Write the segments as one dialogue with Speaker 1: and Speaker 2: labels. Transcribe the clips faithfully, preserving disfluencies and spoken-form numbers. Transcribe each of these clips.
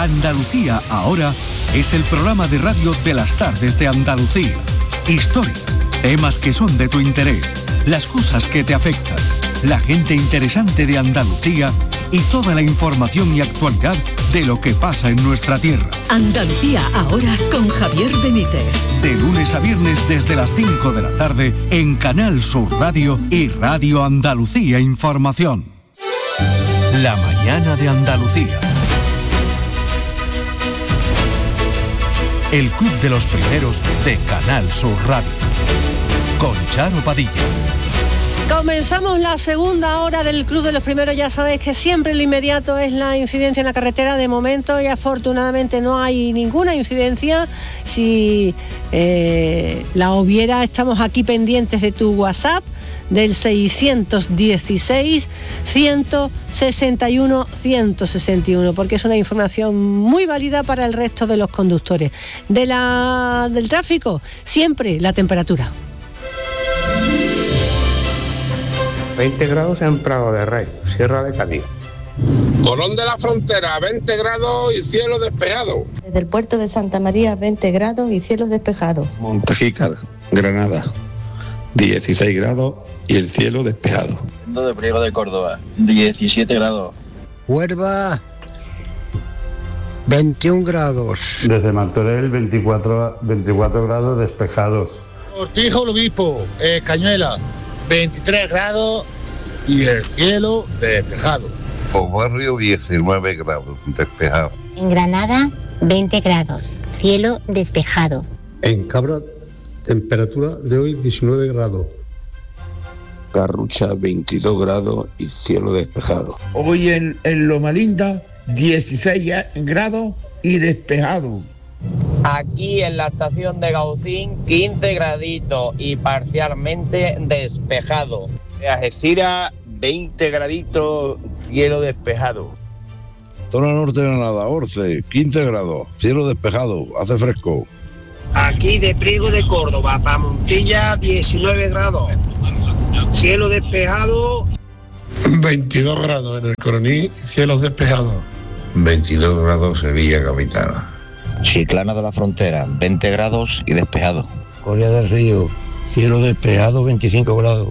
Speaker 1: Andalucía Ahora es el programa de radio de las tardes de Andalucía. Historia, temas que son de tu interés, las cosas que te afectan, la gente interesante de Andalucía y toda la información y actualidad de lo que pasa en nuestra tierra.
Speaker 2: Andalucía Ahora con Javier Benítez.
Speaker 1: De lunes a viernes desde las cinco de la tarde en Canal Sur Radio y Radio Andalucía Información. La mañana de Andalucía. El Club de los Primeros de Canal Sur Radio. Con Charo Padilla.
Speaker 3: Comenzamos la segunda hora del Club de los Primeros. Ya sabéis que siempre lo inmediato es la incidencia en la carretera. De momento y afortunadamente no hay ninguna incidencia. Si eh, la hubiera, estamos aquí pendientes de tu WhatsApp del seiscientos dieciséis, ciento sesenta y uno, ciento sesenta y uno, porque es una información muy válida para el resto de los conductores. De la, del tráfico, siempre la temperatura.
Speaker 4: veinte grados en Prado de Rey, Sierra de Cádiz.
Speaker 5: Morón de la Frontera, veinte grados y cielo despejado.
Speaker 6: Desde el puerto de Santa María, veinte grados y cielos despejados.
Speaker 7: Montejícar, Granada, dieciséis grados y el cielo despejado.
Speaker 8: De Priego de Córdoba, diecisiete grados.
Speaker 9: Huelva, veintiún grados.
Speaker 10: Desde Martorell, veinticuatro, veinticuatro grados despejados.
Speaker 11: Cortijo, el Obispo, eh, Cañuela, veintitrés grados y el cielo despejado.
Speaker 12: Por Barrio diecinueve grados despejado.
Speaker 13: En Granada, veinte grados, cielo despejado.
Speaker 14: En Cabra, temperatura de hoy diecinueve grados.
Speaker 7: Garrucha, veintidós grados y cielo despejado.
Speaker 15: Hoy en, en Loma Linda, dieciséis grados y despejado.
Speaker 16: Aquí en la estación de Gaucín, quince graditos y parcialmente despejado.
Speaker 17: En Algeciras, veinte graditos, cielo despejado.
Speaker 18: Zona norte de Granada, Orce, quince grados, cielo despejado, hace fresco.
Speaker 19: Aquí de Priego de Córdoba, para Montilla, diecinueve grados, cielo despejado.
Speaker 20: veintidós grados en el Coroní, cielos despejados.
Speaker 21: veintidós grados Sevilla capital.
Speaker 22: Chiclana de la Frontera, veinte grados y despejado.
Speaker 23: Coria del Río, cielo despejado, veinticinco grados.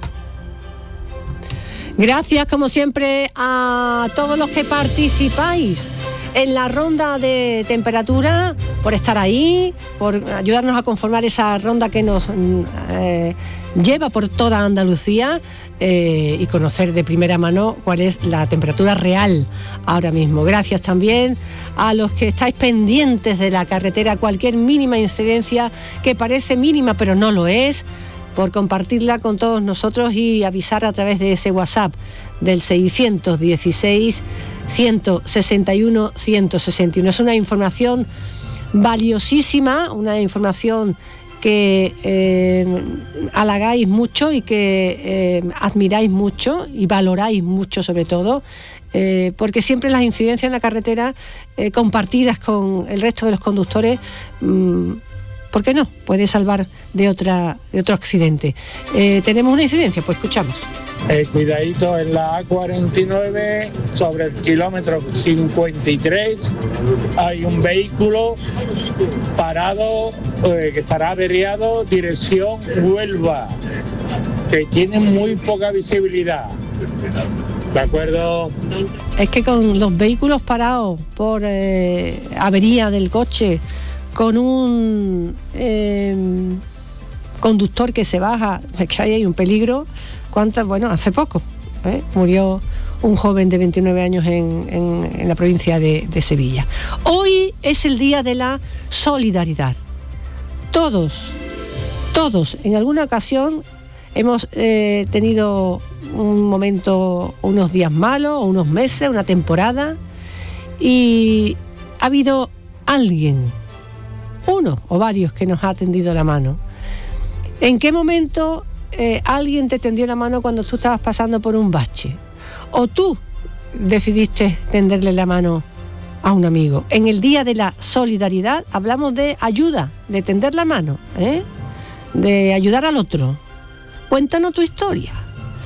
Speaker 3: Gracias, como siempre, a todos los que participáis en la ronda de temperatura, por estar ahí, por ayudarnos a conformar esa ronda que nos eh, lleva por toda Andalucía eh, y conocer de primera mano cuál es la temperatura real ahora mismo. Gracias también a los que estáis pendientes de la carretera, cualquier mínima incidencia que parece mínima pero no lo es, por compartirla con todos nosotros y avisar a través de ese WhatsApp del seiscientos dieciséis, ciento sesenta y uno, ciento sesenta y uno. Es una información valiosísima, una información que eh, halagáis mucho y que eh, admiráis mucho y valoráis mucho sobre todo, eh, porque siempre las incidencias en la carretera eh, compartidas con el resto de los conductores, mmm, ¿por qué no? Puede salvar de, otra, de otro accidente. Eh, ¿Tenemos una incidencia? Pues escuchamos.
Speaker 24: Eh, cuidadito en la A cuarenta y nueve, sobre el kilómetro cincuenta y tres, hay un vehículo parado, eh, que estará averiado, dirección Huelva, que tiene muy poca visibilidad. ¿De acuerdo?
Speaker 3: Es que con los vehículos parados por eh, avería del coche, con un eh, conductor que se baja, es que ahí hay un peligro. ¿Cuántas? Bueno, hace poco ¿eh? murió un joven de veintinueve años en, en, en la provincia de, de Sevilla. Hoy es el día de la solidaridad. Todos, todos, en alguna ocasión hemos eh, tenido un momento, unos días malos, unos meses, una temporada, y ha habido alguien, uno o varios, que nos ha tendido la mano. ¿En qué momento eh, alguien te tendió la mano cuando tú estabas pasando por un bache? ¿O tú decidiste tenderle la mano a un amigo? En el Día de la Solidaridad hablamos de ayuda, de tender la mano, ¿eh? de ayudar al otro. Cuéntanos tu historia.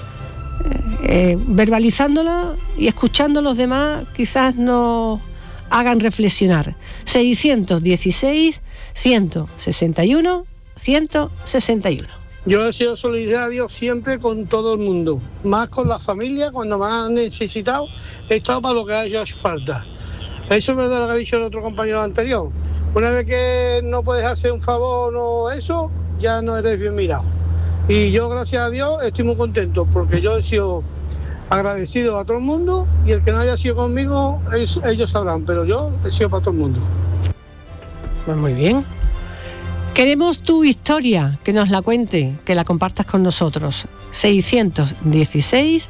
Speaker 3: Eh, eh, verbalizándola y escuchando a los demás, quizás nos hagan reflexionar. seiscientos dieciséis, ciento sesenta y uno, ciento sesenta y uno.
Speaker 24: Yo he sido solidario siempre con todo el mundo, más con la familia cuando me han necesitado, he estado para lo que haya hecho falta. Eso es verdad lo que ha dicho el otro compañero anterior. Una vez que no puedes hacer un favor o eso, ya no eres bien mirado. Y yo, gracias a Dios, estoy muy contento porque yo he sido agradecido a todo el mundo y el que no haya sido conmigo, es, ellos sabrán, pero yo he sido para todo el mundo.
Speaker 3: Pues muy bien. Queremos tu historia, que nos la cuente, que la compartas con nosotros. seiscientos dieciséis,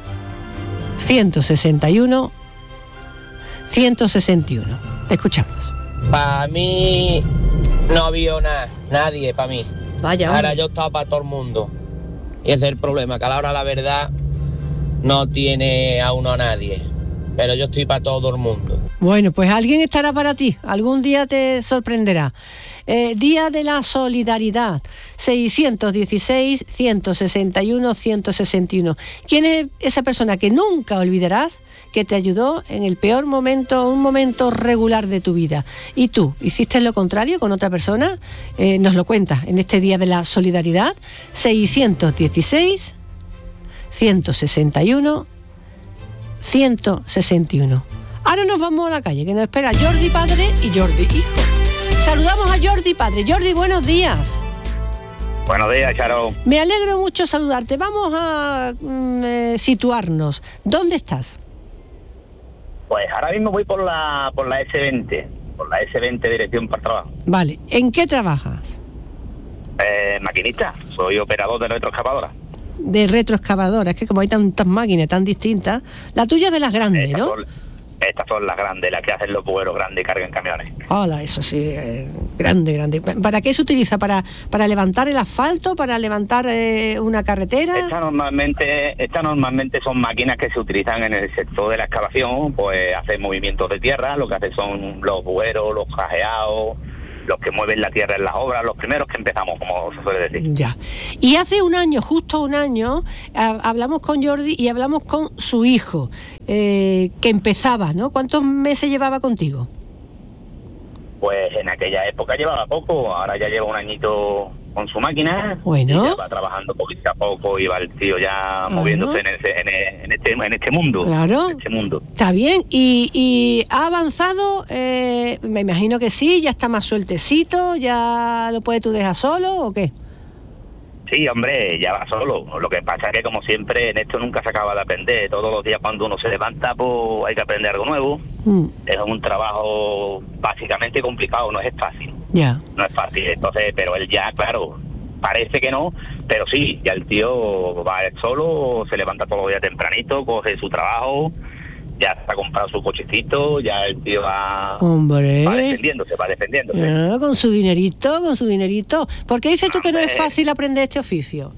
Speaker 3: ciento sesenta y uno, ciento sesenta y uno. Te escuchamos.
Speaker 16: Para mí no había nada, nadie para mí.
Speaker 3: Vaya.
Speaker 16: Ahora yo estaba para todo el mundo. Y ese es el problema, que a la hora de la verdad no tiene a uno a nadie. Pero yo estoy para todo el mundo.
Speaker 3: Bueno, pues alguien estará para ti, algún día te sorprenderá. Eh, Día de la Solidaridad, seiscientos dieciséis, ciento sesenta y uno, ciento sesenta y uno. ¿Quién es esa persona que nunca olvidarás, que te ayudó en el peor momento, un momento regular de tu vida? ¿Y tú hiciste lo contrario con otra persona? Eh, nos lo cuentas en este Día de la Solidaridad, seiscientos dieciséis, ciento sesenta y uno, ciento sesenta y uno. Ahora nos vamos a la calle, que nos espera Jordi padre y Jordi hijo. Saludamos a Jordi padre. Jordi, buenos días.
Speaker 1: Buenos días, Charo.
Speaker 3: Me alegro mucho saludarte. Vamos a mm, eh, situarnos. ¿Dónde estás?
Speaker 1: Pues ahora mismo voy por la por la ese veinte, por la ese veinte dirección para el trabajo.
Speaker 3: Vale. ¿En qué trabajas?
Speaker 1: Eh, maquinista, soy operador de retroexcavadora.
Speaker 3: De retroexcavadora. Es que como hay tantas máquinas tan distintas, la tuya es de las grandes,
Speaker 1: Estas
Speaker 3: ¿no?
Speaker 1: son, estas son las grandes, las que hacen los bueros grandes y cargan camiones.
Speaker 3: Hola, eso sí, eh, grande, grande. ¿Para qué se utiliza? ¿Para para levantar el asfalto? ¿Para levantar eh, una carretera?
Speaker 1: Estas normalmente, estas normalmente son máquinas que se utilizan en el sector de la excavación, pues hacen movimientos de tierra, lo que hacen son los bueros, los cajeados, los que mueven la tierra en las obras, los primeros que empezamos, como se suele decir.
Speaker 3: Ya. Y hace un año, justo un año, a, hablamos con Jordi y hablamos con su hijo, eh, que empezaba, ¿no? ¿Cuántos meses llevaba contigo?
Speaker 1: Pues en aquella época llevaba poco, ahora ya lleva un añito con su máquina.
Speaker 3: Bueno.
Speaker 1: Y ya va trabajando poquito a poco y va el tío ya bueno. moviéndose en, ese, en, el, en, este, en este mundo.
Speaker 3: Claro.
Speaker 1: En este mundo.
Speaker 3: Está bien. ¿Y, y ha avanzado? Eh, me imagino que sí, ya está más sueltecito, ya lo puedes tú dejar solo o qué?
Speaker 1: Sí, hombre, ya va solo. Lo que pasa es que, como siempre, en esto nunca se acaba de aprender. Todos los días cuando uno se levanta, pues hay que aprender algo nuevo. Mm. Es un trabajo básicamente complicado, no es fácil.
Speaker 3: Ya. Yeah.
Speaker 1: No es fácil. Entonces, pero él ya, claro, parece que no, pero sí, ya el tío va él solo, se levanta todos los días tempranito, coge su trabajo, ya está comprado su cochecito, ya el tío va,
Speaker 3: Hombre.
Speaker 1: va defendiéndose, va defendiéndose.
Speaker 3: Ah, con su dinerito, con su dinerito. ¿Por qué dices tú que no es fácil aprender este oficio?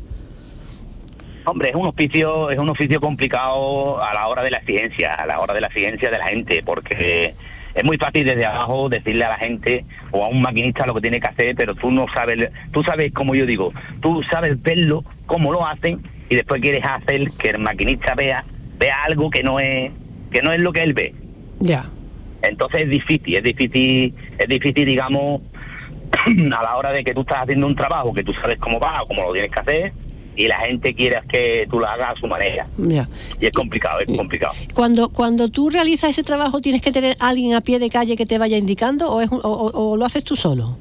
Speaker 1: Hombre, es un oficio, es un oficio complicado a la hora de la ciencia, a la hora de la ciencia de la gente, porque es muy fácil desde abajo decirle a la gente o a un maquinista lo que tiene que hacer, pero tú no sabes, tú sabes, como yo digo, tú sabes verlo, cómo lo hacen, y después quieres hacer que el maquinista vea, vea algo que no es que no es lo que él ve.
Speaker 3: Ya.
Speaker 1: Entonces es difícil, es difícil, es difícil, digamos, a la hora de que tú estás haciendo un trabajo que tú sabes cómo va o cómo lo tienes que hacer, y la gente quiere que tú lo hagas a su manera.
Speaker 3: Ya.
Speaker 1: Y es complicado, es complicado.
Speaker 3: Cuando cuando tú realizas ese trabajo, ¿tienes que tener alguien a pie de calle que te vaya indicando o, es, o, o, o lo haces tú solo?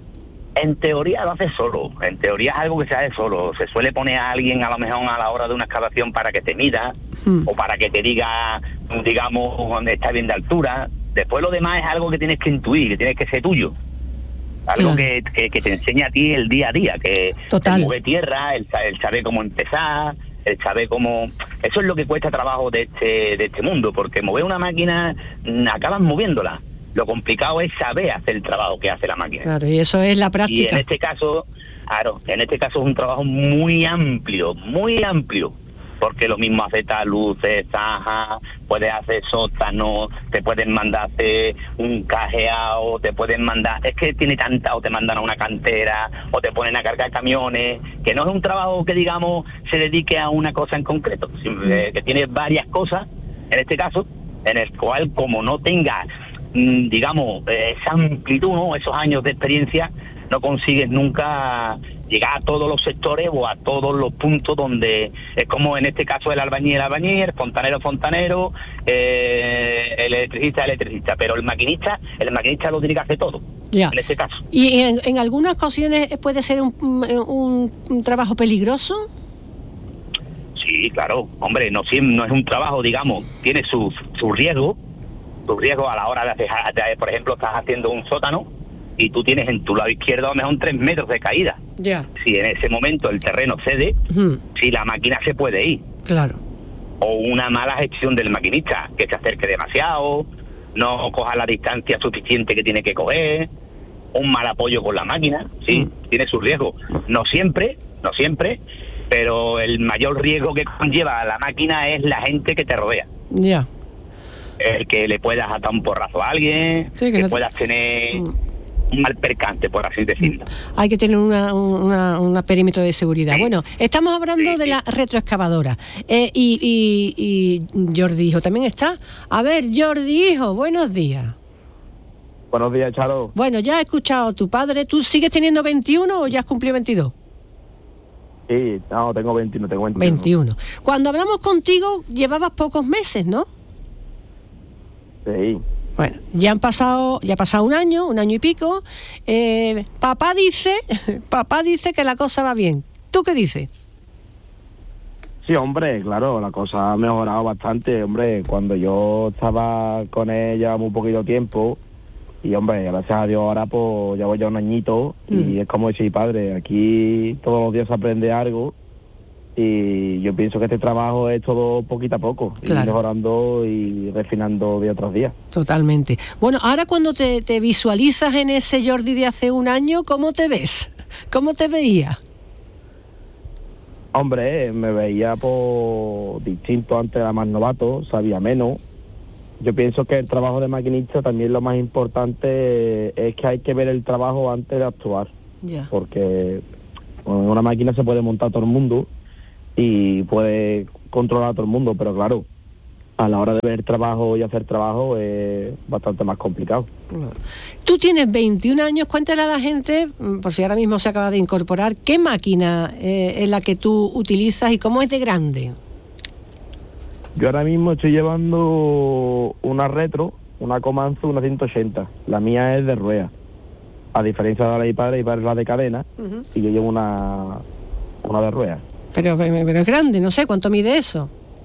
Speaker 1: En teoría lo haces solo, en teoría es algo que se hace solo. Se suele poner a alguien a lo mejor a la hora de una excavación para que te mida, hmm. o para que te diga, digamos, dónde está bien de altura. Después lo demás es algo que tienes que intuir, que tienes que ser tuyo. Algo claro. que, que, que te enseña a ti el día a día, que
Speaker 3: Total.
Speaker 1: te mueve tierra, el, el saber cómo empezar, el saber cómo... Eso es lo que cuesta trabajo de este, de este mundo, porque mover una máquina, acabas moviéndola. Lo complicado es saber hacer el trabajo que hace la máquina.
Speaker 3: Claro, y eso es la práctica.
Speaker 1: Y en este caso, claro, en este caso es un trabajo muy amplio, muy amplio, porque lo mismo hace taluces, zajas, puedes hacer sótanos, te pueden mandar hacer un cajeado, te pueden mandar, es que tiene tanta, o te mandan a una cantera, o te ponen a cargar camiones, que no es un trabajo que, digamos, se dedique a una cosa en concreto, sino que tiene varias cosas, en este caso, en el cual, como no tengas mm, digamos, esa amplitud, ¿no? Esos años de experiencia, no consigues nunca llegar a todos los sectores o a todos los puntos donde es como en este caso el albañil, el albañil, el fontanero, fontanero, eh, el electricista, electricista, pero el maquinista, el maquinista lo tiene que hacer todo,
Speaker 3: ya.
Speaker 1: En este caso.
Speaker 3: ¿Y en, en algunas ocasiones puede ser un, un, un trabajo peligroso?
Speaker 1: Sí, claro, hombre, no, no es un trabajo, digamos, tiene su, su riesgo, su riesgo a la hora de hacer, de, por ejemplo, estás haciendo un sótano y tú tienes en tu lado izquierdo a lo mejor tres metros de caída.
Speaker 3: Ya.
Speaker 1: Si en ese momento el terreno cede, uh-huh. si la máquina se puede ir.
Speaker 3: Claro.
Speaker 1: O una mala gestión del maquinista, que se acerque demasiado, no coja la distancia suficiente que tiene que coger, un mal apoyo con la máquina, sí, uh-huh. tiene su riesgo. No siempre, no siempre, pero el mayor riesgo que conlleva a la máquina es la gente que te rodea.
Speaker 3: Ya.
Speaker 1: El que le puedas atar un porrazo a alguien, sí, que, que no puedas tener... Uh-huh. un mal percante, por así decirlo.
Speaker 3: Hay que tener una, una, una perímetro de seguridad. Sí. Bueno, estamos hablando sí, de sí. la retroexcavadora. Eh, y, y, y Jordi Hijo también está. A ver, Jordi Hijo, buenos días.
Speaker 2: Buenos días, Charo.
Speaker 3: Bueno, ya he escuchado a tu padre. ¿Tú sigues teniendo veintiuno o ya has cumplido veintidós?
Speaker 2: Sí, no, tengo veintiuno, tengo veintiuno.
Speaker 3: veintiuno. Cuando hablamos contigo, llevabas pocos meses, ¿no?
Speaker 2: Sí.
Speaker 3: Bueno, ya han pasado, ya ha pasado un año, un año y pico. Eh, papá dice, papá dice que la cosa va bien. ¿Tú qué dices?
Speaker 2: Sí, hombre, claro, la cosa ha mejorado bastante, hombre. Cuando yo estaba con ella muy poquito tiempo, y hombre, gracias a Dios ahora pues ya voy ya un añito, mm. y es como decir, padre, aquí todos los días se aprende algo. Y yo pienso que este trabajo es todo poquito a poco, claro. ir mejorando y refinando día tras día.
Speaker 3: Totalmente. Bueno, ahora cuando te, te visualizas en ese Jordi de hace un año, ¿cómo te ves? ¿Cómo te veías?
Speaker 2: Hombre, me veía por distinto, antes era más novato, sabía menos. Yo pienso que el trabajo de maquinista también lo más importante es que hay que ver el trabajo antes de actuar.
Speaker 3: Yeah.
Speaker 2: Porque en una máquina se puede montar todo el mundo y puede controlar a todo el mundo, pero claro, a la hora de ver trabajo y hacer trabajo es bastante más complicado.
Speaker 3: Tú tienes veintiún años, cuéntale a la gente, por si ahora mismo se acaba de incorporar, ¿qué máquina eh, es la que tú utilizas y cómo es de grande?
Speaker 2: Yo ahora mismo estoy llevando una retro, una Komatsu, una ciento ochenta, la mía es de rueda, a diferencia de la de mi padre, mi padre es la de cadena, uh-huh. y yo llevo una, una de rueda.
Speaker 3: Pero, pero es grande, no sé, ¿cuánto mide eso?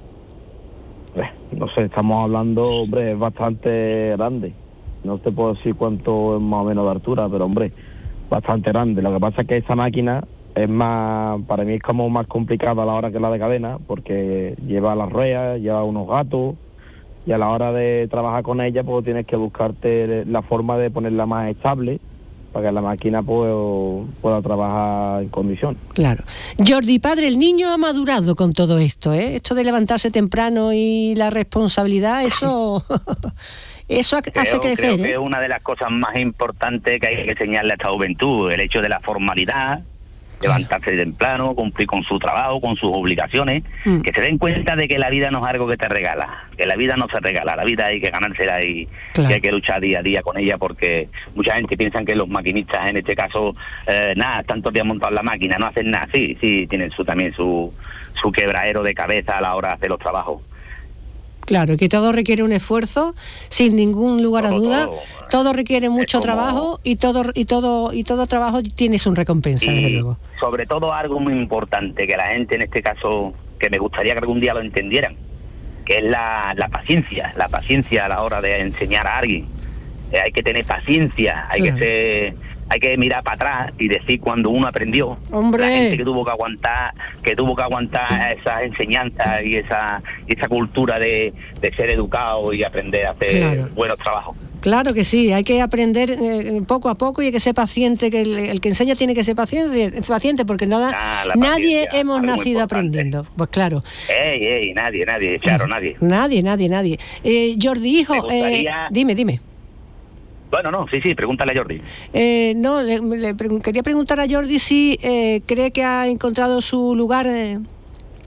Speaker 2: Eh, no sé, estamos hablando, hombre, es bastante grande. No te puedo decir cuánto es más o menos de altura, pero, hombre, bastante grande. Lo que pasa es que esa máquina es más, para mí es como más complicada a la hora que la de cadena, porque lleva las ruedas, lleva unos gatos, y a la hora de trabajar con ella, pues tienes que buscarte la forma de ponerla más estable, para que la máquina pueda, pueda trabajar en condición.
Speaker 3: Claro. Jordi, padre, el niño ha madurado con todo esto, ¿eh? Esto de levantarse temprano y la responsabilidad, eso eso
Speaker 1: creo,
Speaker 3: hace crecer.
Speaker 1: Creo
Speaker 3: ¿eh?
Speaker 1: que es una de las cosas más importantes que hay que enseñarle a esta juventud, el hecho de la formalidad, levantarse temprano, cumplir con su trabajo, con sus obligaciones, mm. que se den cuenta de que la vida no es algo que te regala, que la vida no se regala, la vida hay que ganársela y, claro. y hay que luchar día a día con ella, porque mucha gente piensa que los maquinistas, en este caso, eh, nada, están todos días montados en la máquina, no hacen nada, sí, sí, tienen su también su, su quebradero de cabeza a la hora de hacer los trabajos.
Speaker 3: Claro, que todo requiere un esfuerzo, sin ningún lugar todo, a duda. Todo, todo requiere mucho como... trabajo y todo y todo y todo trabajo tiene su recompensa, y desde luego.
Speaker 1: Sobre todo algo muy importante que la gente, en este caso, que me gustaría que algún día lo entendieran, que es la, la paciencia, la paciencia a la hora de enseñar a alguien. Eh, hay que tener paciencia, hay claro. que ser... Hay que mirar para atrás y decir cuando uno aprendió.
Speaker 3: ¡Hombre!
Speaker 1: La gente que tuvo que aguantar, que tuvo que aguantar esas enseñanzas y esa y esa cultura de, de ser educado y aprender a hacer claro. buenos trabajos.
Speaker 3: Claro que sí, hay que aprender eh, poco a poco y hay que ser paciente, que el, el que enseña tiene que ser paciente, paciente porque nada, ah, nadie hemos nacido aprendiendo. Pues claro.
Speaker 1: Ey, ey, nadie, nadie, claro, nadie.
Speaker 3: Nadie, nadie, nadie. Eh, Jordi, hijo, gustaría... eh, dime, dime.
Speaker 1: Bueno, no, sí, sí, pregúntale a Jordi.
Speaker 3: Eh, no, le, le pre- quería preguntar a Jordi si eh, cree que ha encontrado su lugar eh,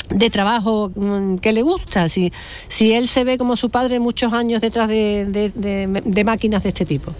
Speaker 3: de trabajo que le gusta, si, si él se ve como su padre muchos años detrás de, de, de, de máquinas de este tipo.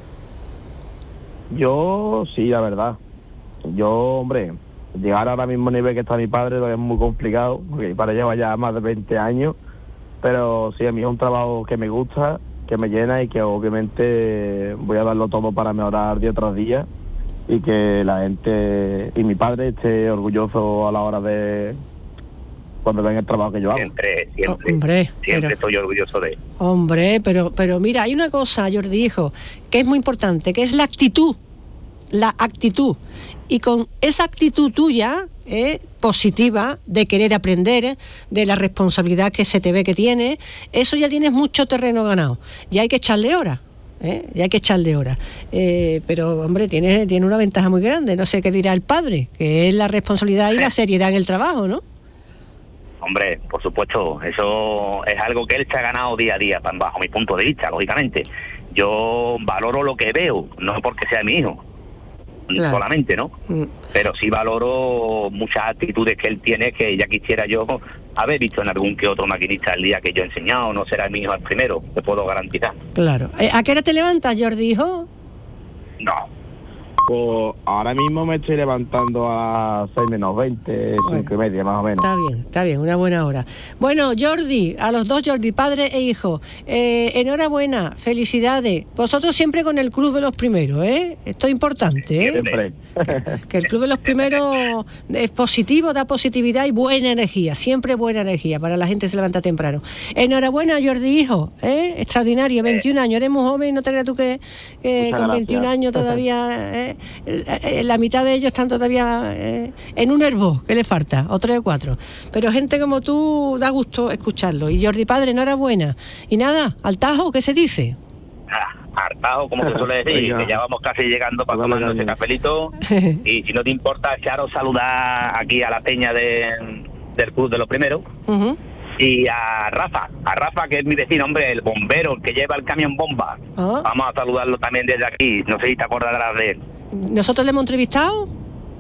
Speaker 2: Yo sí, la verdad. Yo, hombre, llegar ahora mismo al nivel que está mi padre lo es muy complicado, porque mi padre lleva ya más de veinte años, pero sí, a mí es un trabajo que me gusta, que me llena y que obviamente voy a darlo todo para mejorar día tras día y que la gente y mi padre esté orgulloso a la hora de cuando ven el trabajo que yo hago.
Speaker 1: Siempre, siempre,
Speaker 3: hombre,
Speaker 1: siempre
Speaker 3: pero,
Speaker 1: estoy orgulloso de él.
Speaker 3: Hombre, pero, pero mira, hay una cosa, Jordi, hijo, que es muy importante, que es la actitud, la actitud. Y con esa actitud tuya, eh, positiva, de querer aprender, de la responsabilidad que se te ve que tienes, eso ya tienes mucho terreno ganado. Ya hay que echarle horas. ¿Eh? Y hay que echarle horas, eh, pero hombre, tiene, tiene una ventaja muy grande, no sé qué dirá el padre, que es la responsabilidad y la seriedad en el trabajo, ¿no?
Speaker 1: Hombre, por supuesto, eso es algo que él se ha ganado día a día, bajo mi punto de vista, lógicamente. Yo valoro lo que veo, no porque sea mi hijo, claro, solamente, ¿no? Mm. Pero sí valoro muchas actitudes que él tiene que ya quisiera yo haber visto en algún que otro maquinista el día que yo he enseñado. No será mi hijo el primero, te puedo garantizar.
Speaker 3: Claro. ¿A qué hora te levantas, Jordi, hijo?
Speaker 1: No.
Speaker 2: Pues ahora mismo me estoy levantando a seis menos veinte, bueno, cinco y media más o menos.
Speaker 3: Está bien, está bien, una buena hora. Bueno, Jordi, a los dos Jordi, padre e hijo, eh, enhorabuena, felicidades. Vosotros siempre con el Club de los Primeros, ¿eh? Esto es importante, ¿eh?
Speaker 2: Siempre.
Speaker 3: Que, que el Club de los Primeros es positivo, da positividad y buena energía, siempre buena energía para la gente que se levanta temprano. Enhorabuena, Jordi, hijo, ¿eh? Extraordinario, veintiún años, eres muy joven, no te creas tú que eh, con veintiún años todavía... ¿eh? La mitad de ellos están todavía eh, en un herbo, que le falta, o tres o cuatro. Pero gente como tú da gusto escucharlo. Y Jordi, padre, enhorabuena. Y nada, al tajo, ¿qué se dice?
Speaker 1: Ah, al tajo, como se suele decir, que ya vamos casi llegando para tomar ese cafelito. Y si no te importa, Charo, saludar aquí a la peña de, del Club de los Primeros. Uh-huh. Y a Rafa, a Rafa, que es mi vecino, hombre, el bombero, el que lleva el camión bomba. Uh-huh. Vamos a saludarlo también desde aquí, no sé si te acordarás de él.
Speaker 3: ¿Nosotros le hemos entrevistado?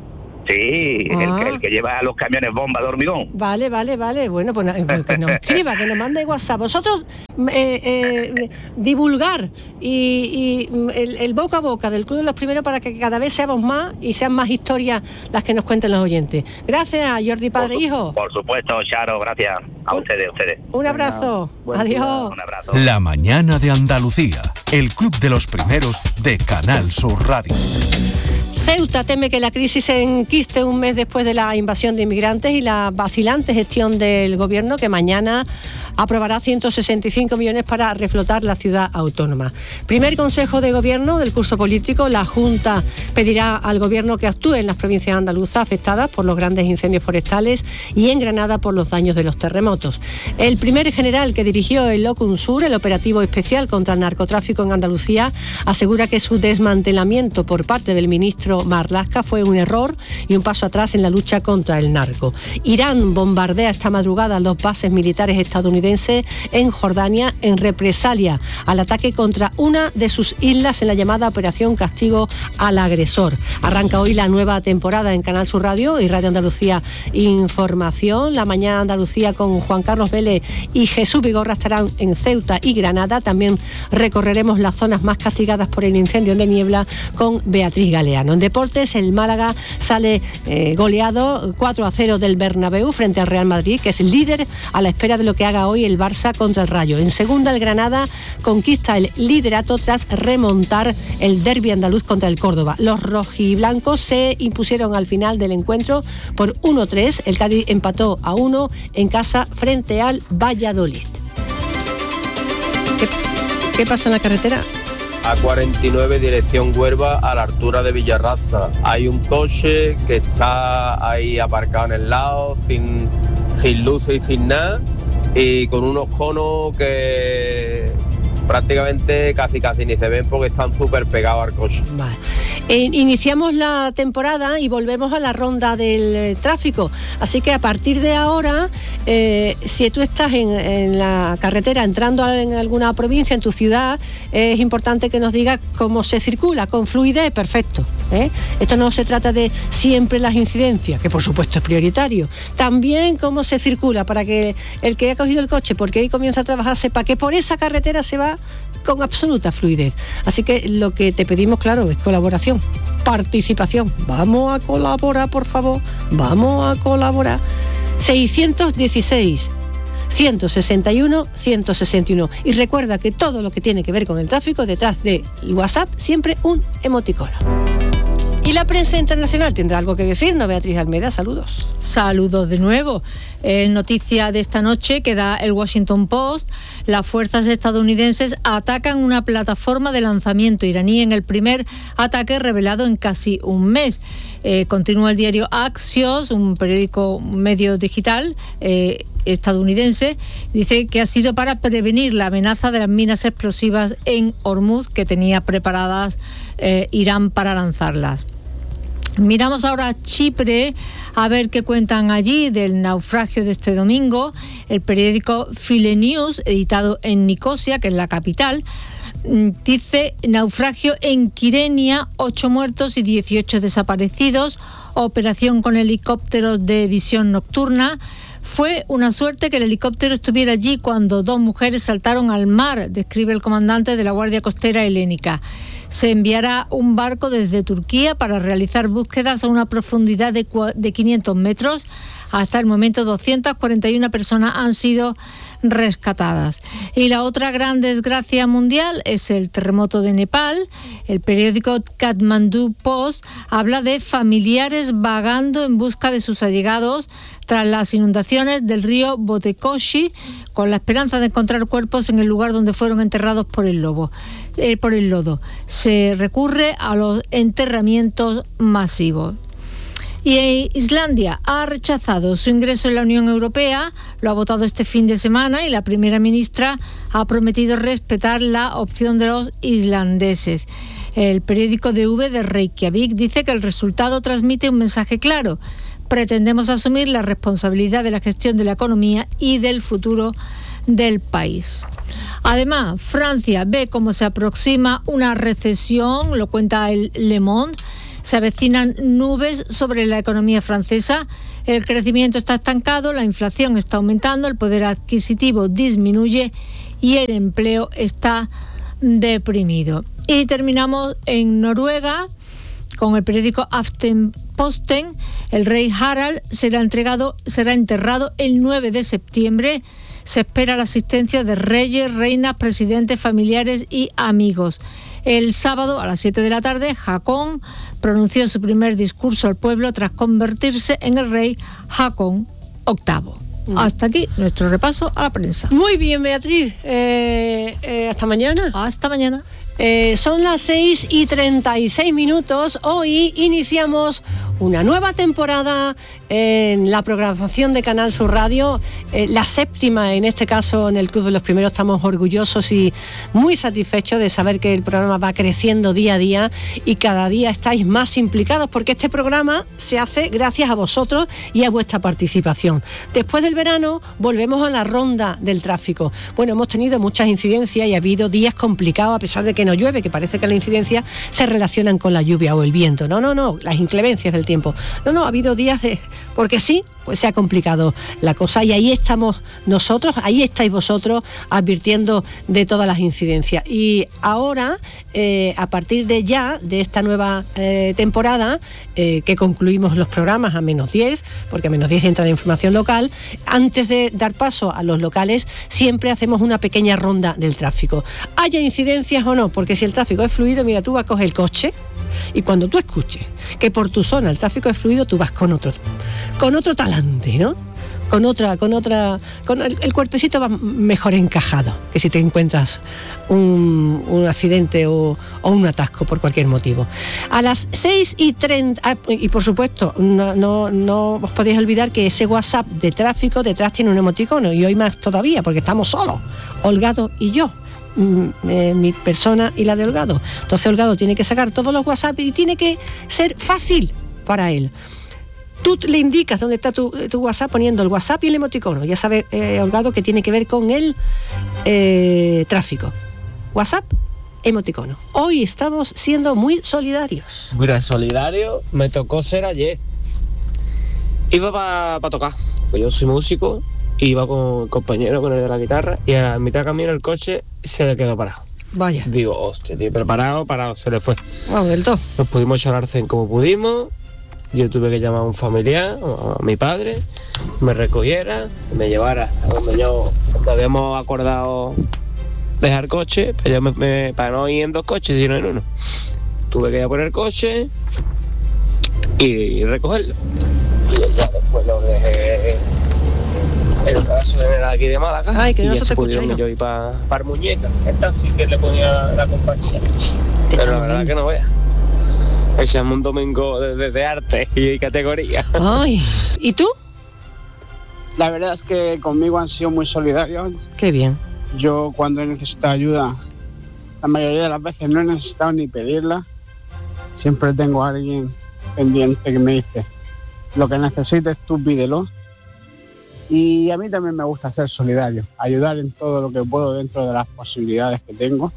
Speaker 1: Sí, ah. el, que, el que lleva los camiones bomba de hormigón.
Speaker 3: Vale, vale, vale. Bueno, pues que nos escriba, que nos mande WhatsApp. Vosotros eh, eh, divulgar y, y el, el boca a boca del Club de los Primeros para que cada vez seamos más y sean más historias las que nos cuenten los oyentes. Gracias, Jordi, padre e hijo.
Speaker 1: Por supuesto, Charo, gracias a
Speaker 3: un,
Speaker 1: ustedes, a ustedes.
Speaker 3: Un abrazo. Bueno, adiós.
Speaker 1: Un abrazo.
Speaker 4: La mañana de Andalucía, el Club de los Primeros de Canal Sur Radio.
Speaker 3: Ceuta teme que la crisis se enquiste un mes después de la invasión de inmigrantes y la vacilante gestión del gobierno, que mañana aprobará ciento sesenta y cinco millones para reflotar la ciudad autónoma. Primer consejo de gobierno del curso político, la Junta pedirá al gobierno que actúe en las provincias andaluzas afectadas por los grandes incendios forestales y en Granada por los daños de los terremotos. El primer general que dirigió el Locum Sur, el operativo especial contra el narcotráfico en Andalucía, asegura que su desmantelamiento por parte del ministro Marlaska fue un error y un paso atrás en la lucha contra el narco. Irán bombardea esta madrugada los bases militares estadounidenses en Jordania en represalia al ataque contra una de sus islas en la llamada Operación Castigo al Agresor. Arranca hoy la nueva temporada en Canal Sur Radio y Radio Andalucía Información. La mañana Andalucía con Juan Carlos Vélez y Jesús Vigorra estarán en Ceuta y Granada. También recorreremos las zonas más castigadas por el incendio de Niebla con Beatriz Galeano. En deportes, el Málaga sale eh, goleado cuatro a cero del Bernabéu frente al Real Madrid, que es líder a la espera de lo que haga hoy el Barça contra el Rayo. En segunda, el Granada conquista el liderato tras remontar el derbi andaluz contra el Córdoba. Los rojiblancos se impusieron al final del encuentro por uno tres. El Cádiz empató a uno en casa frente al Valladolid. ¿Qué, qué pasa en la carretera?
Speaker 5: A cuarenta y nueve dirección Huelva a la altura de Villarraza. Hay un coche que está ahí aparcado en el lado sin, sin luces y sin nada y con unos conos que prácticamente casi casi ni se ven porque están súper pegados al coche.
Speaker 3: Vale. Eh, iniciamos la temporada y volvemos a la ronda del eh, tráfico, así que a partir de ahora, eh, si tú estás en, en la carretera entrando a, en alguna provincia, en tu ciudad, eh, es importante que nos digas cómo se circula, con fluidez, perfecto. ¿eh? Esto no se trata de siempre las incidencias, que por supuesto es prioritario, también cómo se circula, para que el que ha cogido el coche porque hoy comienza a trabajar sepa que por esa carretera se va con absoluta fluidez. Así que lo que te pedimos, claro, es colaboración, participación. Vamos a colaborar, por favor, vamos a colaborar. seiscientos dieciséis, ciento sesenta y uno, ciento sesenta y uno. Y recuerda que todo lo que tiene que ver con el tráfico, detrás del WhatsApp, siempre un emoticono. Y la prensa internacional tendrá algo que decir, ¿no, Beatriz Almeida? Saludos.
Speaker 6: Saludos de nuevo. Eh, noticia de esta noche que da el Washington Post. Las fuerzas estadounidenses atacan una plataforma de lanzamiento iraní en el primer ataque revelado en casi un mes. Eh, continúa el diario Axios, un periódico, un medio digital eh, estadounidense, dice que ha sido para prevenir la amenaza de las minas explosivas en Hormuz que tenía preparadas eh, Irán para lanzarlas. Miramos ahora a Chipre a ver qué cuentan allí del naufragio de este domingo. El periódico File News, editado en Nicosia, que es la capital, dice: naufragio en Kyrenia, ocho muertos y dieciocho desaparecidos, operación con helicópteros de visión nocturna. Fue una suerte que el helicóptero estuviera allí cuando dos mujeres saltaron al mar, describe el comandante de la Guardia Costera helénica. Se enviará un barco desde Turquía para realizar búsquedas a una profundidad de, de quinientos metros. Hasta el momento doscientas cuarenta y una personas han sido rescatadas. Y la otra gran desgracia mundial es el terremoto de Nepal. El periódico Kathmandu Post habla de familiares vagando en busca de sus allegados tras las inundaciones del río Botekoshi, con la esperanza de encontrar cuerpos en el lugar donde fueron enterrados por el lobo, eh, por el lodo. Se recurre a los enterramientos masivos. Y Islandia ha rechazado su ingreso en la Unión Europea, lo ha votado este fin de semana, y la primera ministra ha prometido respetar la opción de los islandeses. El periódico D V de Reykjavik dice que el resultado transmite un mensaje claro: pretendemos asumir la responsabilidad de la gestión de la economía y del futuro del país. Además, Francia ve cómo se aproxima una recesión, lo cuenta el Le Monde. Se avecinan nubes sobre la economía francesa. El crecimiento está estancado, la inflación está aumentando, el poder adquisitivo disminuye y el empleo está deprimido. Y terminamos en Noruega con el periódico Aftenposten. El rey Harald será entregado, será enterrado el nueve de septiembre. Se espera la asistencia de reyes, reinas, presidentes, familiares y amigos. El sábado a las siete de la tarde, Haakon pronunció su primer discurso al pueblo tras convertirse en el rey Haakon octavo. Mm. Hasta aquí nuestro repaso a la prensa.
Speaker 3: Muy bien, Beatriz. Eh, eh, hasta mañana.
Speaker 6: Hasta mañana.
Speaker 3: Eh, son las seis y treinta y seis minutos. Hoy iniciamos una nueva temporada en la programación de Canal Sur Radio, eh, la séptima en este caso en el Club de los Primeros. Estamos orgullosos y muy satisfechos de saber que el programa va creciendo día a día y cada día estáis más implicados, porque este programa se hace gracias a vosotros y a vuestra participación. Después del verano volvemos a la ronda del tráfico. Bueno, hemos tenido muchas incidencias y ha habido días complicados a pesar de que no llueve, que parece que las incidencias se relacionan con la lluvia o el viento. No, no, no, las inclemencias del tiempo. No, no, ha habido días de... porque sí, pues se ha complicado la cosa y ahí estamos nosotros, ahí estáis vosotros advirtiendo de todas las incidencias. Y ahora, eh, a partir de ya, de esta nueva eh, temporada, eh, que concluimos los programas a menos diez, porque a menos diez entra la información local, antes de dar paso a los locales, siempre hacemos una pequeña ronda del tráfico. Haya incidencias o no, porque si el tráfico es fluido, mira, tú vas a coger el coche, y cuando tú escuches que por tu zona el tráfico es fluido, tú vas con otro, con otro talante, ¿no? Con otra, con otra, con el, el cuerpecito va mejor encajado que si te encuentras un, un accidente o, o un atasco por cualquier motivo. A las seis y treinta, ah, y por supuesto, no, no, no os podéis olvidar que ese WhatsApp de tráfico detrás tiene un emoticono, y hoy más todavía, porque estamos solos, Holgado y yo. mm, eh, mi persona y la de Holgado. Entonces Holgado tiene que sacar todos los WhatsApp y tiene que ser fácil para él. Tú le indicas dónde está tu, tu WhatsApp poniendo el WhatsApp y el emoticono. Ya sabe, eh, Holgado, que tiene que ver con el eh, tráfico. WhatsApp, emoticono. Hoy estamos siendo muy solidarios.
Speaker 8: Mira, solidario me tocó ser ayer. Iba para pa tocar, pues yo soy músico, iba con el compañero, con el de la guitarra, y a mitad de camino el coche se le quedó parado.
Speaker 3: Vaya.
Speaker 8: Digo, hostia, tío, pero parado, parado, se le fue.
Speaker 3: Wow, del todo.
Speaker 8: Nos pudimos echar arcén como pudimos. Yo tuve que llamar a un familiar, a mi padre, me recogiera, me llevara a donde yo donde habíamos acordado dejar el coche, pero yo me, me, para no ir en dos coches, sino en uno. Tuve que ir a poner el coche y, y recogerlo. Y ya después lo dejé en el caso de aquí de Málaga.
Speaker 3: Ay, que
Speaker 8: y
Speaker 3: no
Speaker 8: ya
Speaker 3: se
Speaker 8: se
Speaker 3: te
Speaker 8: pudieron
Speaker 3: escucha,
Speaker 8: yo ir para pa Muñeca. Esta sí que le ponía la compañía. Pero la verdad que no veas. Echamos un domingo de, de, de arte y categoría.
Speaker 3: Ay, ¿y tú?
Speaker 9: La verdad es que conmigo han sido muy solidarios.
Speaker 3: Qué bien.
Speaker 9: Yo cuando he necesitado ayuda, la mayoría de las veces no he necesitado ni pedirla. Siempre tengo a alguien pendiente que me dice, lo que necesites tú pídelo. Y a mí también me gusta ser solidario, ayudar en todo lo que puedo dentro de las posibilidades que tengo.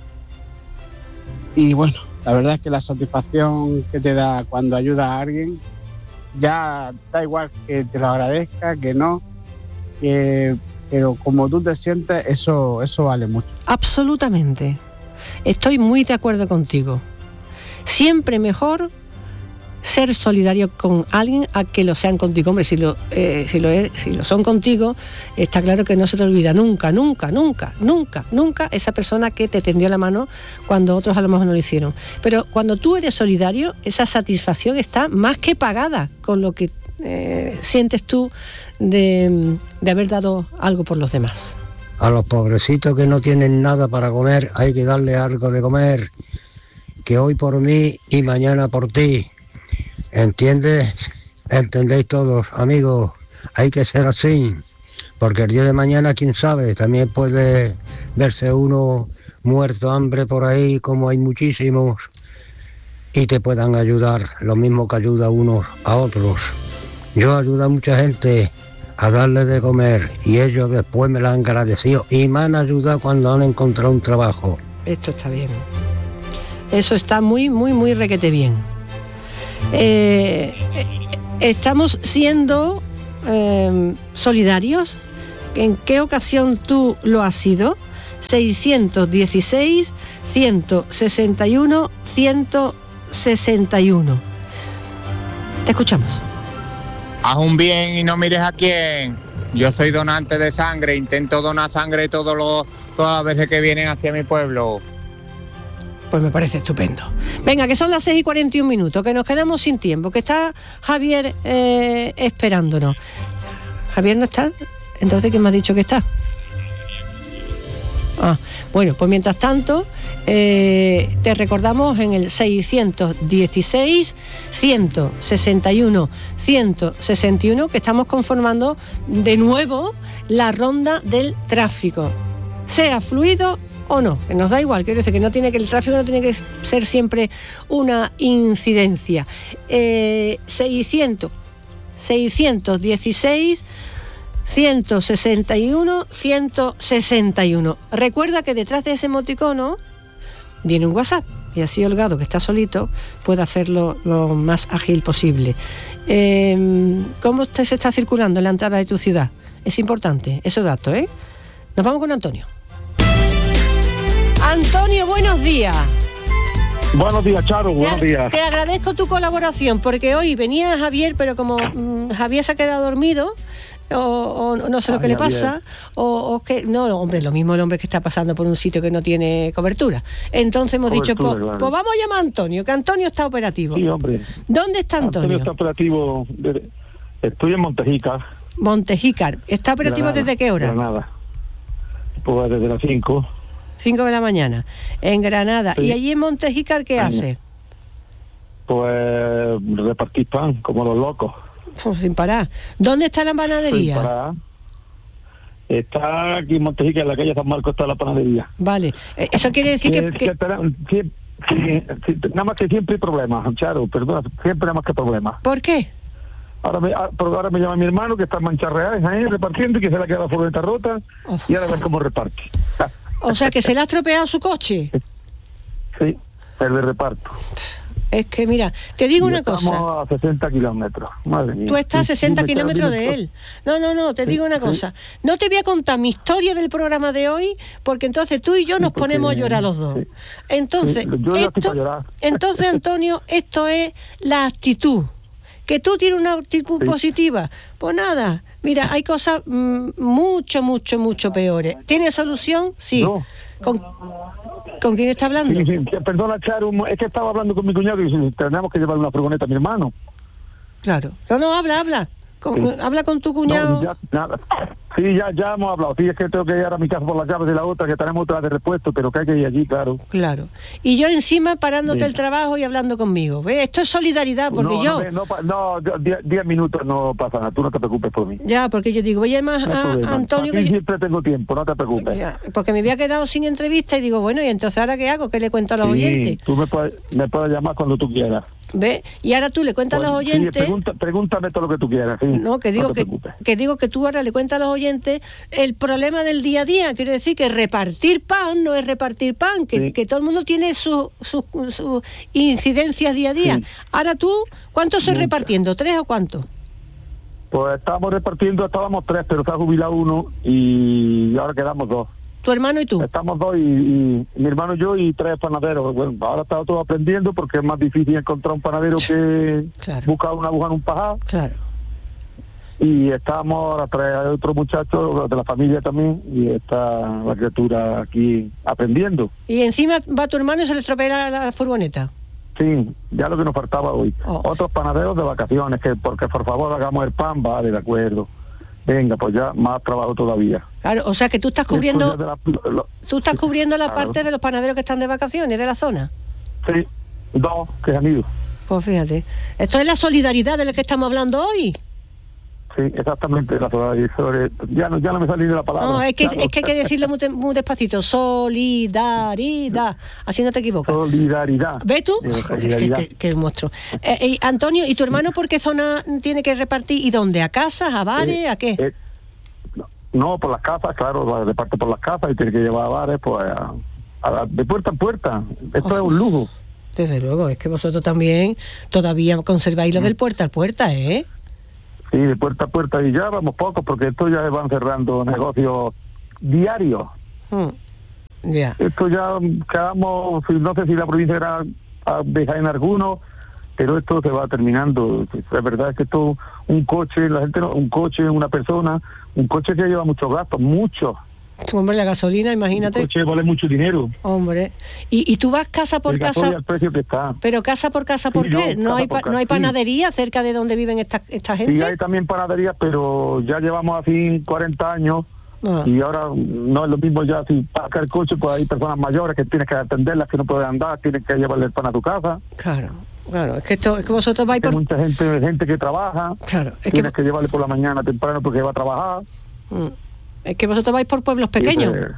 Speaker 9: Y bueno, la verdad es que la satisfacción que te da cuando ayudas a alguien, ya da igual que te lo agradezca, que no, que, pero como tú te sientes, eso, eso vale mucho.
Speaker 3: Absolutamente. Estoy muy de acuerdo contigo. Siempre mejor ser solidario con alguien a que lo sean contigo. Hombre, si lo, eh, si lo, es, si lo son contigo, está claro que no se te olvida nunca, nunca, nunca, nunca, nunca esa persona que te tendió la mano cuando otros a lo mejor no lo hicieron. Pero cuando tú eres solidario, esa satisfacción está más que pagada con lo que eh, sientes tú de, de haber dado algo por los demás.
Speaker 23: A los pobrecitos que no tienen nada para comer, hay que darle algo de comer, que hoy por mí y mañana por ti. ¿Entiendes? ¿Entendéis todos, amigos? Hay que ser así, porque el día de mañana, quién sabe, también puede verse uno muerto hambre por ahí, como hay muchísimos, y te puedan ayudar, lo mismo que ayuda unos a otros. Yo ayudo a mucha gente a darle de comer, y ellos después me lo han agradecido, y me han ayudado cuando han encontrado un trabajo.
Speaker 3: Esto está bien. Eso está muy, muy, muy requete bien. Eh, estamos siendo eh, solidarios. ¿En qué ocasión tú lo has sido? seiscientos dieciséis, ciento sesenta y uno, ciento sesenta y uno. Te escuchamos.
Speaker 10: Haz un bien y no mires a quién. Yo soy donante de sangre, intento donar sangre todos los, todas las veces que vienen hacia mi pueblo.
Speaker 3: Pues me parece estupendo. Venga, que son las seis y cuarenta y un minutos, que nos quedamos sin tiempo, que está Javier eh, esperándonos. ¿Javier no está? Entonces, ¿quién me ha dicho que está? Ah, bueno, pues mientras tanto, eh, te recordamos en el seiscientos dieciséis, ciento sesenta y uno, ciento sesenta y uno que estamos conformando de nuevo la ronda del tráfico. Sea fluido o no, que nos da igual, quiero decir que no tiene que el tráfico no tiene que ser siempre una incidencia. Eh, seiscientos, seiscientos dieciséis, ciento sesenta y uno, ciento sesenta y uno. Recuerda que detrás de ese emoticono viene un WhatsApp y así Holgado, que está solito, puede hacerlo lo más ágil posible. Eh, ¿Cómo te se está circulando en la entrada de tu ciudad? Es importante, esos datos, ¿eh? Nos vamos con Antonio. Antonio, buenos días.
Speaker 11: Buenos días, Charo, buenos
Speaker 3: te,
Speaker 11: días.
Speaker 3: Te agradezco tu colaboración, porque hoy venía Javier, pero como mmm, Javier se ha quedado dormido, o, o no sé lo Ay, que le Javier. pasa, o, o que... No, no, hombre, lo mismo el hombre que está pasando por un sitio que no tiene cobertura. Entonces hemos cobertura, dicho, pues, claro. pues vamos a llamar a Antonio, que Antonio está operativo.
Speaker 11: Sí, hombre.
Speaker 3: ¿Dónde está Antonio?
Speaker 11: Antonio está operativo, de, estoy en Montejícar.
Speaker 3: Montejícar. ¿Está operativo Granada, desde qué hora?
Speaker 11: Granada. Pues desde las cinco.
Speaker 3: cinco de la mañana, en Granada. Sí. ¿Y allí en Montejícar qué
Speaker 11: Año.
Speaker 3: hace?
Speaker 11: Pues repartir pan, como los locos.
Speaker 3: Uf, sin parar. ¿Dónde está la panadería?
Speaker 11: Sin parar. Está aquí en Montejica, en la calle San Marcos, está la panadería.
Speaker 3: Vale, eh, eso quiere decir que...
Speaker 11: Eh,
Speaker 3: que...
Speaker 11: que tenemos- sí, sí, sí, nada más que siempre hay problemas, Charo, perdona, siempre nada más que problemas.
Speaker 3: ¿Por qué?
Speaker 11: Ahora me, ah, pero ahora me llama mi hermano que está en Mancharreales ahí repartiendo y que se le ha quedado la furgoneta rota y ahora a ver cómo reparte.
Speaker 3: O sea, que se le ha estropeado su coche.
Speaker 11: Sí, el de reparto.
Speaker 3: Es que mira, te digo
Speaker 11: Y
Speaker 3: una
Speaker 11: estamos
Speaker 3: cosa.
Speaker 11: a sesenta kilómetros, madre mía.
Speaker 3: Tú estás a
Speaker 11: Sí,
Speaker 3: sesenta
Speaker 11: sí, me quedan
Speaker 3: kilómetros de
Speaker 11: minutos.
Speaker 3: él. No, no, no, te
Speaker 11: Sí,
Speaker 3: digo una
Speaker 11: sí.
Speaker 3: cosa. No te voy a contar mi historia del programa de hoy, porque entonces tú y yo nos
Speaker 11: porque-
Speaker 3: ponemos a llorar los dos. Entonces,
Speaker 11: Sí, yo ya estoy
Speaker 3: esto,
Speaker 11: para llorar.
Speaker 3: entonces, Antonio, esto es la actitud. Que tú tienes una actitud positiva. Pues nada, mira, hay cosas mm, mucho, mucho, mucho peores. ¿Tiene solución? Sí. ¿Con, ¿Con quién está hablando?
Speaker 11: Sí, sí, sí, perdona, Charo, es que estaba hablando con mi cuñado y dice, tenemos que llevar una furgoneta a mi hermano.
Speaker 3: Claro. No, no, habla, habla. Con- Habla con tu cuñado.
Speaker 11: No, ya, nada. Sí, ya, ya hemos hablado. Sí, es que tengo que ir a mi casa por las llaves de la otra, que tenemos otra de repuesto, pero que hay que ir allí, claro.
Speaker 3: Claro. Y yo encima parándote
Speaker 11: Sí.
Speaker 3: el trabajo y hablando conmigo. ¿Ves? Esto es solidaridad, porque
Speaker 11: no,
Speaker 3: yo...
Speaker 11: No, no, pa- no, diez, diez minutos no pasa nada, tú no te preocupes por mí.
Speaker 3: Ya, porque yo digo, voy a llamar
Speaker 11: No hay
Speaker 3: a
Speaker 11: problema.
Speaker 3: Antonio,
Speaker 11: Para ti
Speaker 3: que yo-
Speaker 11: siempre tengo tiempo, no te preocupes.
Speaker 3: ya, porque me había quedado sin entrevista y digo, bueno, ¿y entonces ahora qué hago? ¿Qué le cuento a los
Speaker 11: Sí,
Speaker 3: oyentes?
Speaker 11: tú me puedes, me puedes llamar cuando tú quieras.
Speaker 3: ¿Ves? Y ahora tú le cuentas a los
Speaker 11: Pues, sí,
Speaker 3: oyentes...
Speaker 11: pregunta- pregúntame todo lo que tú quieras, sí.
Speaker 3: No, que digo
Speaker 11: te
Speaker 3: que,
Speaker 11: preocupes.
Speaker 3: que digo que tú ahora le cuentas a los oyentes el problema del día a día. Quiero decir que repartir pan no es repartir pan, que,
Speaker 11: Sí.
Speaker 3: que todo el mundo tiene sus sus sus incidencias día a día.
Speaker 11: Sí.
Speaker 3: Ahora tú, ¿cuántos estoy
Speaker 11: Muchas.
Speaker 3: repartiendo? ¿Tres o cuántos?
Speaker 11: Pues estábamos repartiendo, estábamos tres, pero se ha jubilado uno y ahora quedamos dos.
Speaker 3: ¿Tu hermano y tú?
Speaker 11: Estamos dos y, y mi hermano y yo y tres panaderos. Bueno, ahora está todo aprendiendo porque es más difícil encontrar un panadero que buscar una aguja en un pajar.
Speaker 3: Claro.
Speaker 11: Y estamos ahora tres, hay otro muchacho de la familia también y está la criatura aquí aprendiendo.
Speaker 3: Y encima va tu hermano y se le estropea la, la furgoneta.
Speaker 11: Sí, ya lo que nos faltaba hoy.
Speaker 3: Oh.
Speaker 11: Otros panaderos de vacaciones, que porque por favor hagamos el pan, vale, de acuerdo. Venga, pues ya más trabajo todavía.
Speaker 3: Claro, o sea que tú estás
Speaker 11: Esto
Speaker 3: cubriendo,
Speaker 11: ya de la- lo-
Speaker 3: tú estás cubriendo la
Speaker 11: Claro.
Speaker 3: parte de los panaderos que están de vacaciones de la zona.
Speaker 11: sí, dos que se han ido.
Speaker 3: Pues fíjate, esto es la solidaridad de la que estamos hablando hoy.
Speaker 11: Sí, exactamente. La, sobre, ya, no, ya no me salí de la palabra.
Speaker 3: No, es que,
Speaker 11: Ya no.
Speaker 3: es que hay que decirlo muy, te- muy despacito. Solidaridad. Así no te equivocas.
Speaker 11: Solidaridad.
Speaker 3: ¿Ves tú?
Speaker 11: Sí,
Speaker 3: Joder,
Speaker 11: solidaridad.
Speaker 3: qué, qué- qué monstruo. Eh, eh, Antonio, ¿y tu hermano por qué zona tiene que repartir? ¿Y dónde? ¿A casas? ¿A bares?
Speaker 11: Eh,
Speaker 3: ¿A qué?
Speaker 11: eh, No, por las casas, claro, de parte por las casas y tiene que llevar a bares, pues, a- a- de puerta en puerta. Esto es un lujo.
Speaker 3: Desde luego, es que vosotros también todavía conserváis
Speaker 11: Mm.
Speaker 3: lo del puerta al puerta, ¿eh?
Speaker 11: Sí, de puerta a puerta y ya vamos pocos porque esto ya van cerrando negocios diarios.
Speaker 3: Mm. Ya.
Speaker 11: Esto ya quedamos, no sé si la provincia era a dejar en algunos, pero esto se va terminando. La verdad es que esto, un coche, la gente no, un coche, una persona, un coche que lleva muchos gastos, muchos.
Speaker 3: Hombre, la gasolina,
Speaker 11: Un
Speaker 3: imagínate.
Speaker 11: coche vale mucho dinero.
Speaker 3: Hombre. ¿Y, y tú vas casa por
Speaker 11: El gasoil
Speaker 3: casa?
Speaker 11: al precio que está.
Speaker 3: Pero casa por casa, ¿por
Speaker 11: Sí,
Speaker 3: qué?
Speaker 11: no,
Speaker 3: ¿No
Speaker 11: casa
Speaker 3: hay,
Speaker 11: por
Speaker 3: pa- no hay
Speaker 11: casa, sí.
Speaker 3: panadería cerca de donde viven esta, esta gente?
Speaker 11: Sí, hay también panaderías, pero ya llevamos así cuarenta años
Speaker 3: Ah.
Speaker 11: y ahora no es lo mismo ya si paga el coche, pues hay personas mayores que tienes que atenderlas, que no pueden andar, tienes que llevarle el pan a tu casa.
Speaker 3: Claro, claro, es que esto, es que vosotros vais
Speaker 11: Hay
Speaker 3: por...
Speaker 11: mucha gente, gente que trabaja,
Speaker 3: Claro, es que,
Speaker 11: tienes que... llevarle por la mañana temprano porque va a trabajar.
Speaker 3: mm, es que vosotros vais por pueblos pequeños.
Speaker 11: Y ese-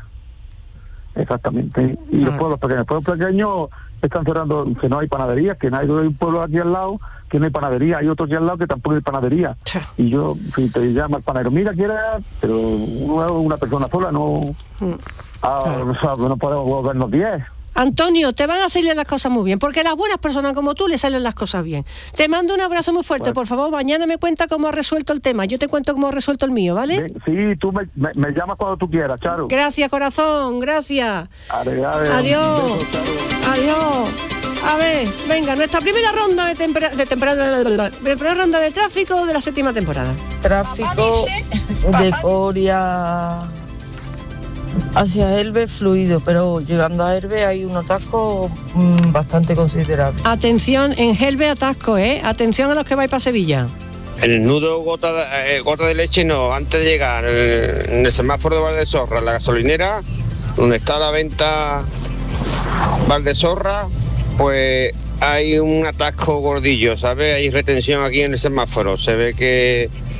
Speaker 11: exactamente. Y los pueblos pequeños, pueblos pequeños están cerrando, que no hay panadería, que no hay, hay un pueblo aquí al lado que no hay panadería, hay otro aquí al lado que tampoco hay panadería. Y yo, si te llama el panadero, mira, quiere, pero uno, una persona sola no,
Speaker 3: Mm.
Speaker 11: ah, o sea, no podemos vernos diez.
Speaker 3: Antonio, te van a salir las cosas muy bien, porque a las buenas personas como tú le salen las cosas bien. Te mando un abrazo muy fuerte, por favor, mañana me cuenta cómo has resuelto el tema, yo te cuento cómo has resuelto el mío, ¿vale?
Speaker 11: Ven, sí, tú me, me, me llamas cuando tú quieras, Charo.
Speaker 3: Gracias, corazón, gracias.
Speaker 11: Are, are,
Speaker 3: Adiós.
Speaker 11: un beso, Charo.
Speaker 3: Adiós. A ver, venga, nuestra primera ronda de, tempera- de temporada, de primera ronda de tráfico de la séptima temporada.
Speaker 7: Tráfico de Coria hacia Elbe fluido, pero llegando a Elbe hay un atasco mm, bastante considerable.
Speaker 3: Atención, en Gelbe atasco, ¿eh? Atención a los que vais para Sevilla.
Speaker 5: En el nudo gota de, eh, gota de leche no, antes de llegar eh, en el semáforo de Valdesorra, la gasolinera, donde está la venta Valdesorra, pues hay un atasco gordillo, ¿sabes? Hay retención aquí en el semáforo, se ve que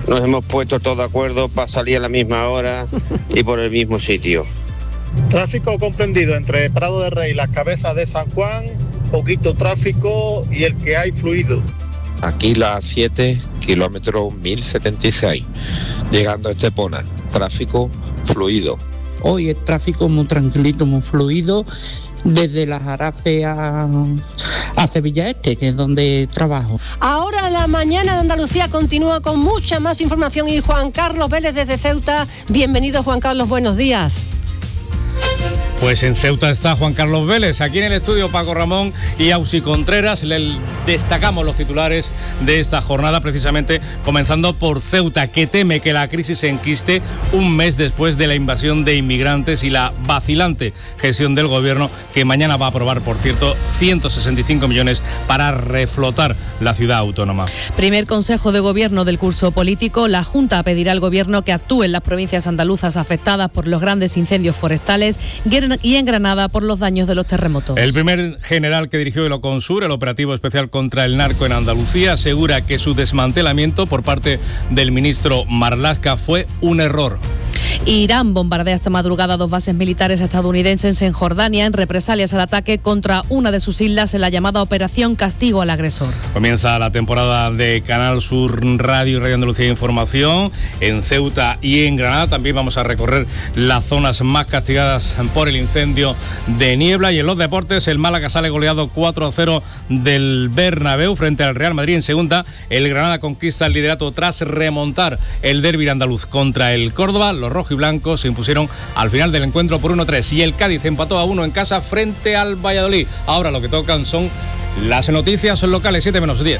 Speaker 5: nos hemos puesto todos de acuerdo para salir a la misma hora y por el mismo sitio.
Speaker 24: Tráfico comprendido entre Prado de Rey y las Cabezas de San Juan, poquito tráfico y el que hay fluido.
Speaker 12: Aquí la A siete, kilómetro mil setenta y seis, llegando a Estepona, tráfico fluido.
Speaker 13: Hoy el tráfico muy tranquilito, muy fluido, desde la Jarafe a, a Sevilla Este, que es donde trabajo.
Speaker 3: Ahora la mañana de Andalucía continúa con mucha más información y Juan Carlos Vélez desde Ceuta. Bienvenido, Juan Carlos, buenos días.
Speaker 14: Pues en Ceuta está Juan Carlos Vélez, aquí en el estudio Paco Ramón y Ausi Contreras. Le destacamos los titulares de esta jornada, precisamente comenzando por Ceuta, que teme que la crisis se enquiste un mes después de la invasión de inmigrantes y la vacilante gestión del gobierno, que mañana va a aprobar, por cierto, ciento sesenta y cinco millones para reflotar la ciudad autónoma.
Speaker 15: Primer consejo de gobierno del curso político. La Junta pedirá al gobierno que actúe en las provincias andaluzas afectadas por los grandes incendios forestales y en Granada por los daños de los terremotos.
Speaker 14: El primer general que dirigió el Oconsur, el operativo especial contra el narco en Andalucía, asegura que su desmantelamiento por parte del ministro Marlaska fue un error.
Speaker 15: Irán bombardea esta madrugada dos bases militares estadounidenses en Jordania en represalias al ataque contra una de sus islas en la llamada Operación Castigo al Agresor.
Speaker 14: Comienza la temporada de Canal Sur Radio y Radio Andalucía Información en Ceuta y en Granada. También vamos a recorrer las zonas más castigadas por el incendio de Niebla. Y en los deportes, el Málaga sale goleado cuatro a cero del Bernabéu frente al Real Madrid en segunda. El Granada conquista el liderato tras remontar el derbi andaluz contra el Córdoba. Los rojos y blancos se impusieron al final del encuentro por uno a tres y el Cádiz empató a uno en casa frente al Valladolid. Ahora lo que tocan son las noticias locales, siete menos diez.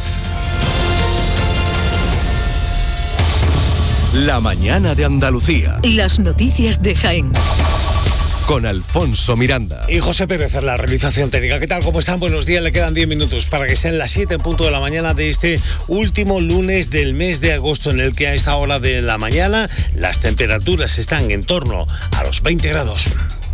Speaker 4: La mañana de Andalucía.
Speaker 25: Las noticias de Jaén.
Speaker 4: Con Alfonso Miranda.
Speaker 26: Y José Pérez en la realización técnica. ¿Qué tal? ¿Cómo están? Buenos días. Le quedan diez minutos para que sean las siete en punto de la mañana de este último lunes del mes de agosto, en el que a esta hora de la mañana las temperaturas están en torno a los veinte grados.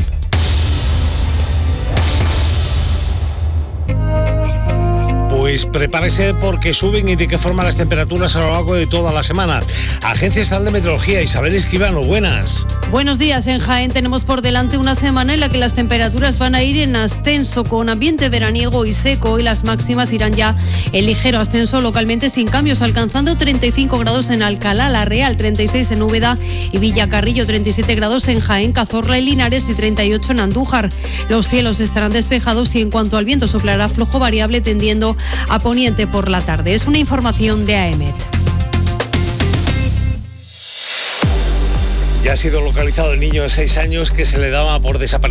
Speaker 26: Pues prepárese porque suben y de qué forma las temperaturas a lo largo de toda la semana. Agencia Estatal de Meteorología, Isabel Escribano, buenas.
Speaker 27: Buenos días. En Jaén tenemos por delante una semana en la que las temperaturas van a ir en ascenso, con ambiente veraniego y seco, y las máximas irán ya en ligero ascenso, localmente sin cambios, alcanzando treinta y cinco grados en Alcalá, La Real, treinta y seis en Úbeda y Villacarrillo, treinta y siete grados en Jaén, Cazorla y Linares y treinta y ocho en Andújar. Los cielos estarán despejados y en cuanto al viento soplará flojo variable tendiendo a poniente por la tarde. Es una información de AEMET.
Speaker 26: Ya ha sido localizado el niño de seis años que se le daba por desaparecido